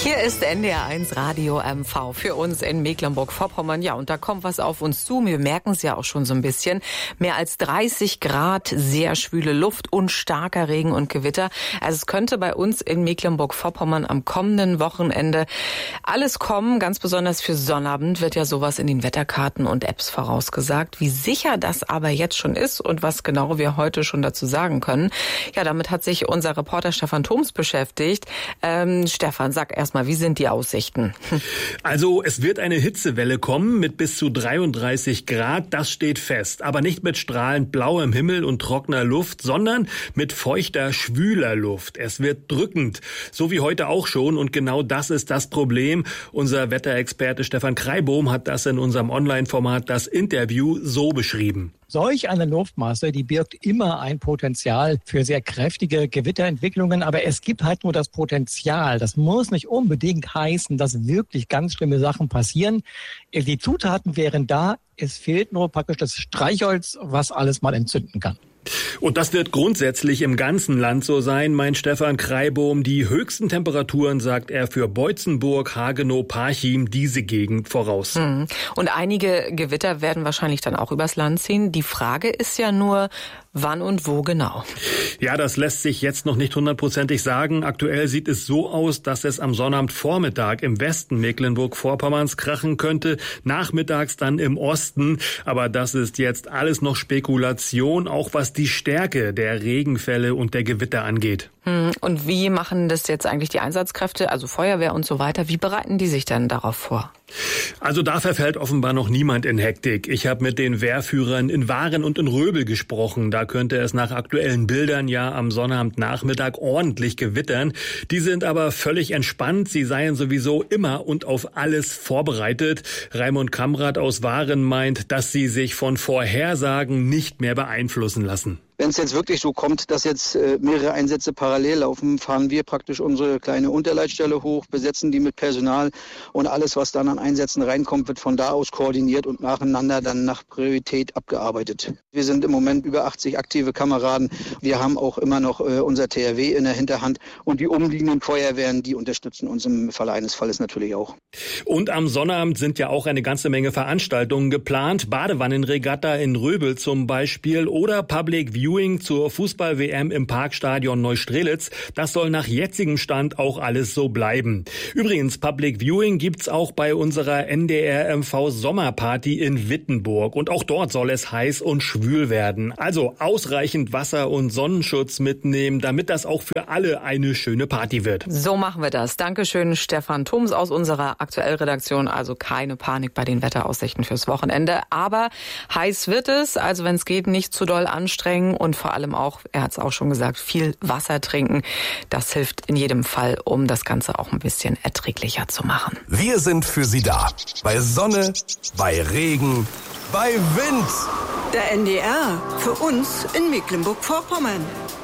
Hier ist NDR1 Radio MV für uns in Mecklenburg-Vorpommern. Ja, und da kommt was auf uns zu. Wir merken es ja auch schon so ein bisschen. Mehr als 30 Grad, sehr schwüle Luft und starker Regen und Gewitter. Also es könnte bei uns in Mecklenburg-Vorpommern am kommenden Wochenende alles kommen. Ganz besonders für Sonnabend wird ja sowas in den Wetterkarten und Apps vorausgesagt. Wie sicher das aber jetzt schon ist und was genau wir heute schon dazu sagen können. Ja, damit hat sich unser Reporter Stefan Thoms beschäftigt. Stefan, sag erstmal, wie sind die Aussichten? Also es wird eine Hitzewelle kommen mit bis zu 33 Grad, das steht fest. Aber nicht mit strahlend blauem Himmel und trockener Luft, sondern mit feuchter, schwüler Luft. Es wird drückend, so wie heute auch schon. Und genau das ist das Problem. Unser Wetterexperte Stefan Kreibohm hat das in unserem Online-Format Das Interview so beschrieben. Solch eine Luftmasse, die birgt immer ein Potenzial für sehr kräftige Gewitterentwicklungen. Aber es gibt halt nur das Potenzial. Das muss nicht unbedingt heißen, dass wirklich ganz schlimme Sachen passieren. Die Zutaten wären da. Es fehlt nur praktisch das Streichholz, was alles mal entzünden kann. Und das wird grundsätzlich im ganzen Land so sein, meint Stefan Kreibohm. Die höchsten Temperaturen, sagt er, für Boitzenburg, Hagenow, Parchim, diese Gegend voraus. Und einige Gewitter werden wahrscheinlich dann auch übers Land ziehen. Die Frage ist ja nur, wann und wo genau? Ja, das lässt sich jetzt noch nicht hundertprozentig sagen. Aktuell sieht es so aus, dass es am Sonnabendvormittag im Westen Mecklenburg-Vorpommerns krachen könnte, nachmittags dann im Osten. Aber das ist jetzt alles noch Spekulation, auch was die Stärke der Regenfälle und der Gewitter angeht. Und wie machen das jetzt eigentlich die Einsatzkräfte, also Feuerwehr und so weiter? Wie bereiten die sich denn darauf vor? Also da verfällt offenbar noch niemand in Hektik. Ich habe mit den Wehrführern in Waren und in Röbel gesprochen. Da könnte es nach aktuellen Bildern ja am Sonnabendnachmittag ordentlich gewittern. Die sind aber völlig entspannt. Sie seien sowieso immer und auf alles vorbereitet. Raimund Kamrat aus Waren meint, dass sie sich von Vorhersagen nicht mehr beeinflussen lassen. Wenn es jetzt wirklich so kommt, dass jetzt mehrere Einsätze parallel laufen, fahren wir praktisch unsere kleine Unterleitstelle hoch, besetzen die mit Personal und alles, was dann an Einsätzen reinkommt, wird von da aus koordiniert und nacheinander dann nach Priorität abgearbeitet. Wir sind im Moment über 80 aktive Kameraden. Wir haben auch immer noch unser THW in der Hinterhand und die umliegenden Feuerwehren, die unterstützen uns im Falle eines Falles natürlich auch. Und am Sonnabend sind ja auch eine ganze Menge Veranstaltungen geplant. Badewannenregatta in Röbel zum Beispiel oder Public Viewing zur Fußball-WM im Parkstadion Neustrelitz. Das soll nach jetzigem Stand auch alles so bleiben. Übrigens, Public Viewing gibt's auch bei unserer NDR-MV Sommerparty in Wittenburg. Und auch dort soll es heiß und schwül werden. Also ausreichend Wasser und Sonnenschutz mitnehmen, damit das auch für alle eine schöne Party wird. So machen wir das. Dankeschön, Stefan Thoms aus unserer Aktuellredaktion. Also keine Panik bei den Wetteraussichten fürs Wochenende. Aber heiß wird es. Also wenn es geht, nicht zu doll anstrengen. Und vor allem auch, er hat es auch schon gesagt, viel Wasser trinken. Das hilft in jedem Fall, um das Ganze auch ein bisschen erträglicher zu machen. Wir sind für Sie da. Bei Sonne, bei Regen, bei Wind. Der NDR, für uns in Mecklenburg-Vorpommern.